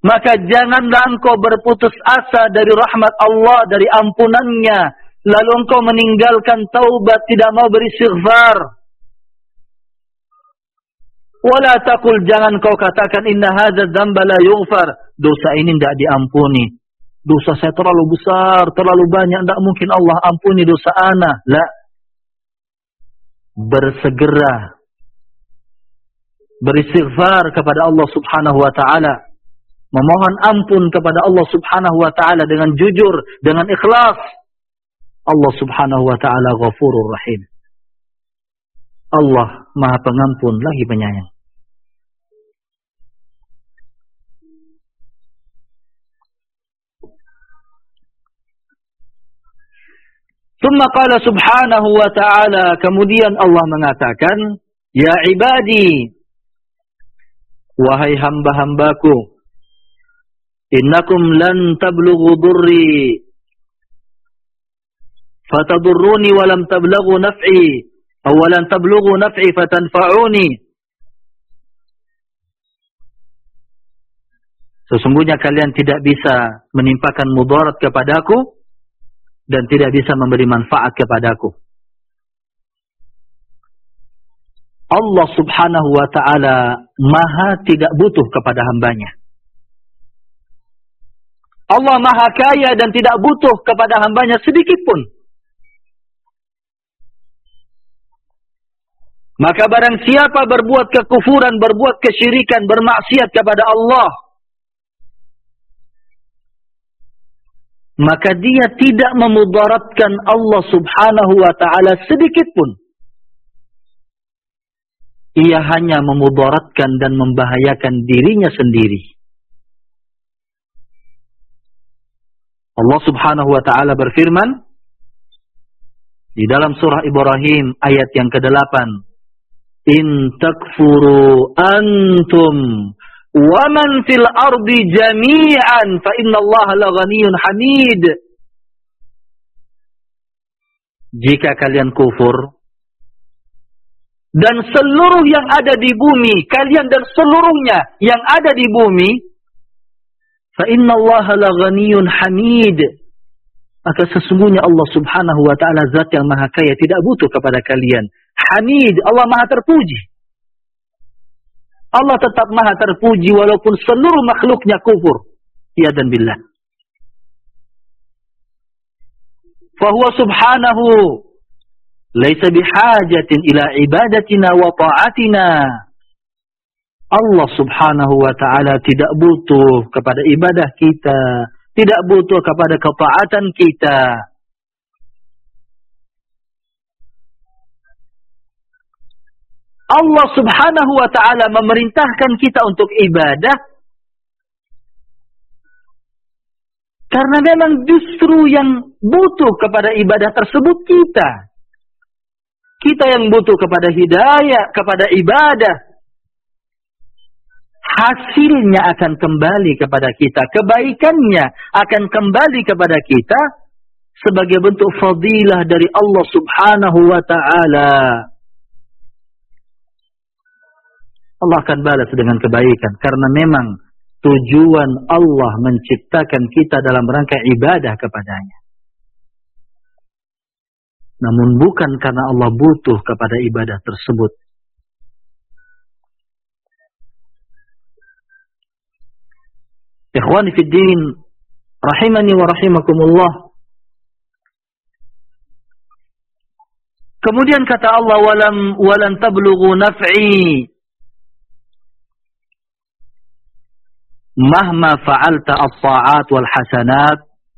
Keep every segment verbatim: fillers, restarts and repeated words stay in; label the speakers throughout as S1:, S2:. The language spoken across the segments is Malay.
S1: maka janganlah engkau berputus asa dari rahmat Allah, dari ampunannya, lalu engkau meninggalkan taubat, tidak mau beristighfar. Wala taqul, jangan kau katakan inna hadzal dzamba la yughfar, dosa ini tidak diampuni. Dosa saya terlalu besar, terlalu banyak, tidak mungkin Allah ampuni dosa ana. La. Bersegera beristighfar kepada Allah Subhanahu wa taala, memohon ampun kepada Allah Subhanahu wa taala dengan jujur, dengan ikhlas. Allah Subhanahu wa taala Ghafurur Rahim. Allah Maha Pengampun lagi Penyayang. Tsumma qala subhanahu wa ta'ala, kemudian Allah mengatakan, ya ibadi, wahai hamba-hambaku, innakum lan tablughu durri fatadurruni wa lam tablughu naf'i aw lan tablughu naf'i fatanfa'uni. Sesungguhnya kalian tidak bisa menimpakan mudarat kepadaku dan tidak bisa memberi manfaat kepadaku. Allah Subhanahu wa ta'ala maha tidak butuh kepada hambanya. Allah maha kaya dan tidak butuh kepada hambanya sedikit pun. Maka barang siapa berbuat kekufuran, berbuat kesyirikan, bermaksiat kepada Allah, maka dia tidak memudaratkan Allah Subhanahu wa ta'ala sedikit pun. Ia hanya memudaratkan dan membahayakan dirinya sendiri. Allah Subhanahu wa ta'ala berfirman di dalam surah Ibrahim ayat yang kedelapan, in takfuru antum wa man fil ardi jami'an fa inna Allah la ghaniyyun hamid. Jika kalian kufur dan seluruh yang ada di bumi, kalian dan seluruhnya yang ada di bumi, fa inna Allah la ghaniyyun hamid, maka sesungguhnya Allah Subhanahu wa ta'ala zat yang maha kaya, tidak butuh kepada kalian. Hamid, Allah maha terpuji. Allah tetap maha terpuji walaupun seluruh makhluknya kufur. Ya dan billah. Fahuwa subhanahu laisa bihajatin ila ibadatina wa ta'atina. Allah Subhanahu wa ta'ala tidak butuh kepada ibadah kita, tidak butuh kepada ketaatan kita. Allah Subhanahu wa ta'ala memerintahkan kita untuk ibadah karena memang justru yang butuh kepada ibadah tersebut kita. Kita yang butuh kepada hidayah, kepada ibadah. Hasilnya akan kembali kepada kita, kebaikannya akan kembali kepada kita sebagai bentuk fadilah dari Allah Subhanahu wa ta'ala. Allah akan balas dengan kebaikan karena memang tujuan Allah menciptakan kita dalam rangka ibadah kepadanya. Namun bukan karena Allah butuh kepada ibadah tersebut. Ikhwani fid din, rahimani wa rahimakumullah. Kemudian kata Allah, walam walan tablughu naf'i mahma fa'alta as-sa'at wal hasanat.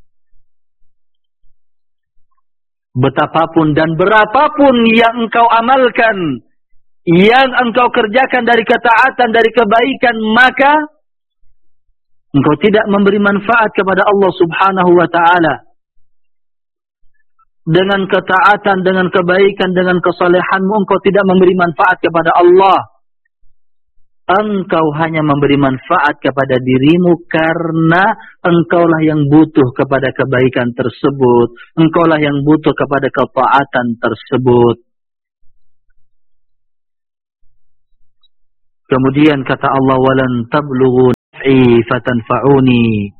S1: Betapapun dan berapapun yang engkau amalkan, yang engkau kerjakan dari ketaatan, dari kebaikan, maka engkau tidak memberi manfaat kepada Allah Subhanahu wa ta'ala. Dengan ketaatan, dengan kebaikan, dengan kesalehanmu, engkau tidak memberi manfaat kepada Allah. Engkau hanya memberi manfaat kepada dirimu karena engkaulah yang butuh kepada kebaikan tersebut. Engkaulah yang butuh kepada ketaatan tersebut. Kemudian kata Allah, walan tablughu ma'i fatanfa'uni